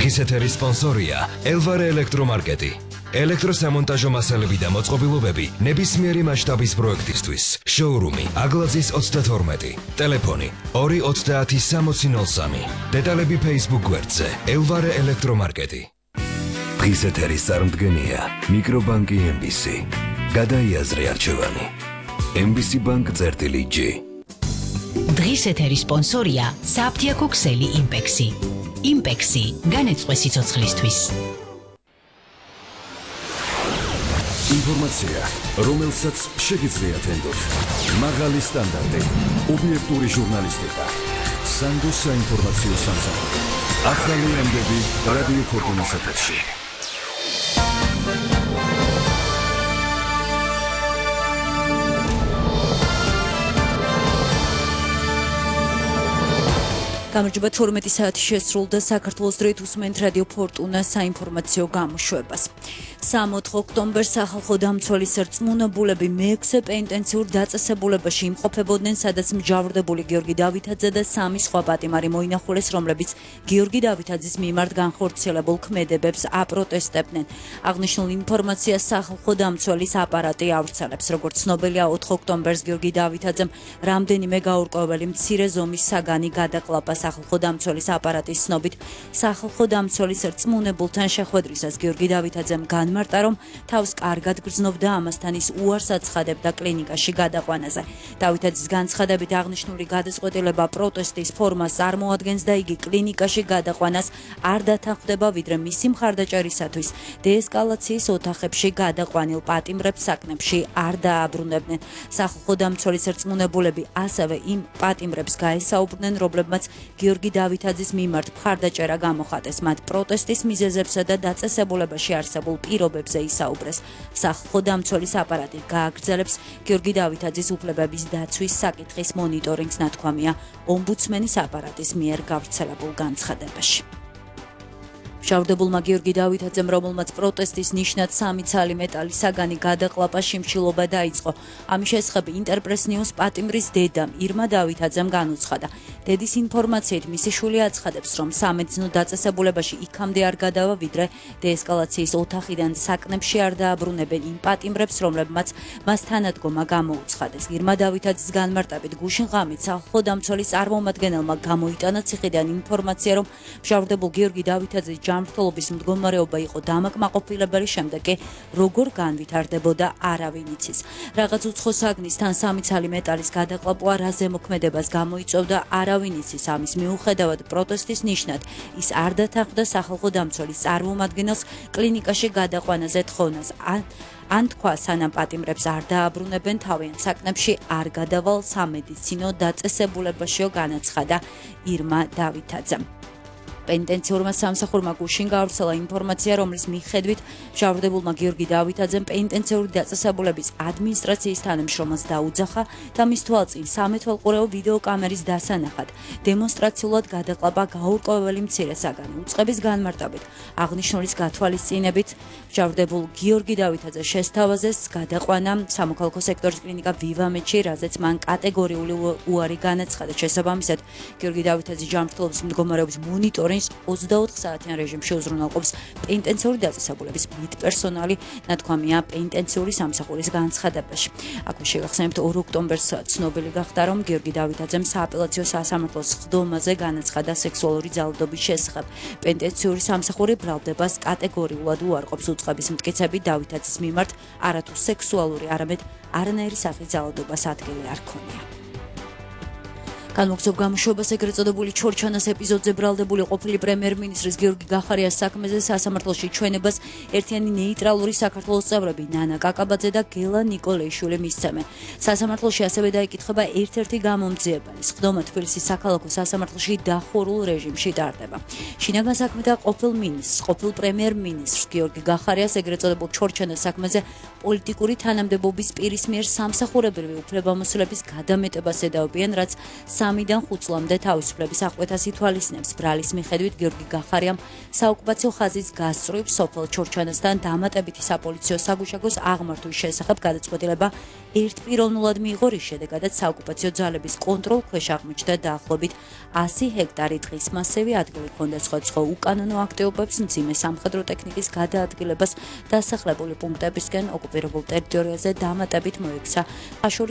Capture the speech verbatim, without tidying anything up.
დღის ეთერის სპონსორია ელვარე ელექტრომარკეტი. ელექტროსამონტაჟო მასალები და მოწყობილობები ნებისმიერი მასშტაბის პროექტისთვის. შოურუმი აგლაძის ოცდათორმეტი. ტელეფონი ორი ოცდაათი სამოცი ნოლ სამი. დეტალები Facebook გვერდზე ელვარე ელექტრომარკეტი. დღის ეთერის წარმდგენია მიკრობანკი ემ ბი სი. გადაიაზრე არჩევანი. ემ ბი სი ბანკ წერტილი ჯი. დღის ეთერის სპონსორია საფთიაქო ქსელი იმპექსი. იმპექსი განეწყვე სიცოცხლისთვის. ინფორმაცია, რომელსაც შეგიძლიათ ენდოთ. მაღალი სტანდარტი, ობიექტური ჟურნალისტიკა. სანდოს საინფორმაციო სამსახური. ახალი ამბები რადიო ფორტუნის ეთერში. გამარჯობა, თორმეტი საათი შესრულდა. საქართველოს დროით უსმენთ რადიო ფორტუნას საინფორმაციო გამოშვებას. სამოთხ ოქტომბერს სახალხო დამცველის რწმუნებულები მეექვსე პენიტენციურ დაწესებულებაში იმყოფებოდნენ, სადაც მჟავრდებული გიორგი დავითაძე და სამი სხვა პატიმარი მოინახულეს, რომლებიც გიორგი დავითაძის მიმართ განხორციელებულ ქმედებებს აპროტესტებდნენ. აღნიშნულ ინფორმაციას სახალხო დამცველის აპარატი ავრცელებს. როგორც ცნობილია, ოთხ ოქტომბერს გიორგი დავითაძემ რამდენიმე გაურკვეველი მცირე ზომის საგანი გადაყლაპა. სახალხო დამცველის აპარატის ცნობით, სახალხო დამცველის რწმუნებულთან შეხვედრისას გიორგი დავითაძემ განმარტა, რომ თავს კარგად გრძნობდა, ამასთან ის უარს აცხადებდა კლინიკაში გადაყვანაზე. დავითაძის განცხადებით, აღნიშნული გადაწყვეტილება პროტესტის ფორმას წარმოადგენს და იგი კლინიკაში გადაყვანას არ დათანხმდება, ვიდრე მისი მხარდაჭერისათვის დეესკალაციის ოთახებში გადაყვანილ პატიმრებს საკნებში არ დააბრუნებდნენ. სახალხო დამცველის რწმუნებულები ასევე იმ პატიმრებს გაესაუბრნენ, რომლებმაც გიორგი დავითაძის მიმართ მხარდაჭერა გამოხატეს. მათ პროტესტის მიზეზებსა და დაწესებულებაში არსებულ პირობებზე ისაუბრეს. სახალხო დამცველის აპარატი გააგრძელებს გიორგი დავითაძის უფლებების დაცვის საკითხის მონიტორინგს, ნათქვამია ომბუდსმენის აპარატის მიერ გავრცელებულ განცხადებაში. მჟავრდებულმა გიორგი დავითაძემ, რომელმაც პროტესტის ნიშნად სამი ცალი მეტალის საგანი გადაყლაპა, შიმშილობა დაიწყო. ამის შესახებ ინტერპრეს ნიუს პატიმრის დედამ ირმა დავითაძემ განუცხადა. დედის ინფორმაციით მისი შვილი აცხადებს, რომ სამედიცინო დაწესებულებაში იქამდე არ გადავა, ვიდრე დეესკალაციის ოთახიდან საკნებში არ დააბრუნებენ იმ პატიმრებს, რომლებმაც მას თანადგომა გამოუცხადეს. ირმა დავითაძის განმარტებით, გუშინ ღამით სახალხო დამცველის წარმომადგენელმა გამოიტანა ციხიდან ინფორმაცია, რომ მჟავრდებულ გიორგი დავითაძის ჯანმრთელობის მდგომარეობა იყო დამაკმაყოფილებელი, შემდეგ კი როგორ განვითარდებოდა არავინ იცის. რაღაც უცხო საგნის თან სამი ცალი მეტალის გადაყლაპვა რა ზემოქმედებას გამოიწვევდა, არავინ იცის. ამის მიუხედავად პროტესტის ნიშნად ის არ დათანხმდა სახალხო დამცველის წარმომადგენელს კლინიკაში გადაყვანაზე თხოვნას. ან თქვა, სანამ პატიმრებს არ დააბრუნებენ, თავიანთ საკნებში არ გადავალ სამედიცინო დაწესებულებაშიო, განაცხადა ირმა დავითაძემ. პენიტენციურმა სამსახურმა გუშინ გაავრცელა ინფორმაცია, რომლის მიხედვით მჟავრდებულმა გიორგი დავითაძემ პენიტენციური დაწესებულების ადმინისტრაციის თანამშრომელს დაუძახა და მის თვალწინ სამეთვალყურეო ვიდეო კამერის დასანახად დემონსტრაციულად გადაყლაპა გაურკვეველი მცირე საგანი. უწყების განმარტებით, აღნიშნულის გათვალისწინებით მჟავრდებულ გიორგი დავითაძეს შესთავაზეს გადაყვანა სამოქალაქო სექტორის კლინიკა ვივამეთში, რაზეც მან კატეგორიული უარი განაცხადა. შესაბამისად, გიორგი დავითაძის ჯანმრთელობის მდგომარეობის მონიტორინგი ოცდაოთხ საათიან რეჟიმში უზრუნველყოფს პენიტენციური დაწესებულების მედპერსონალი, ნათქვამია პენიტენციური სამსახურის განცხადებაში. აქვე შევახსენებთ, ორ ოქტომბერს ცნობილი გახდა, რომ გიორგი დავითაძემ სააპელაციო სასამართლოს სხდომაზე განაცხადა სექსუალური ძალადობის შესახებ. პენიტენციური სამსახური ბრალდებას კატეგორიულად უარყოფს. უწყების მტკიცებით, დავითაძის მიმართ არათუ სექსუალური, არამედ არანაირი სახის ძალადობას ადგილი არ ჰქონია. განმოგცემ გამოშვებას ეგრეთ წოდებული ჩორჩანას ეპიზოდზე ბრალდებული ყოფილი პრემიერ-მინისტრის გიორგი გახარიას საქმეზე სასამართლოში ჩვენებას ერთიანი ნეიტრალური საქართველოს წევრები ნანა კაკაბაძე და გელა ნიკოლეიშვილი მისცემენ. სასამართლოში ასევე დაიკითხება ერთ-ერთი გამომძიებელი. სხდომა თბილისის საქალაქო სასამართლოში დახურულ რეჟიმში ტარდება. შინაგან საქმეთა ყოფილ მინისტრს, ყოფილ პრემიერ-მინისტრს გიორგი გახარიას ეგრეთ წოდებულ ჩორჩანას საქმეზე პოლიტიკური თანამდებობის პირის მიერ სამსახურებრივი უფლებამოსილების გადამეტებას ედავებიან, რაც სამიდან ხუთ წლამდე თავისუფლების აღკვეთას ითვალისწინებს. ბრალის მიხედვით გიორგი გახარიამ საოკუპაციო ხაზის გასწვრივ სოფელ ჩორჩანასთან დამატებითი საპოლიციო საგუშაგოს აღმართვის შესახებ გადაწყვეტილება ერთპიროვნულად მიიღო, რის შედეგადაც საოკუპაციო ძალების კონტროლქვეშ აღმოჩნდა დაახლოებით ასი ჰექტარი ტყის მასივი, ადგილი ჰქონდა სხვადასხვა უკანონო აქტივობებს, მძიმე სამხედრო ტექნიკის გადაადგილებას, დასახლებული პუნქტებისკენ ოკუპირებულ ტერიტორიაზე დამატებით მოექცა ხაშურის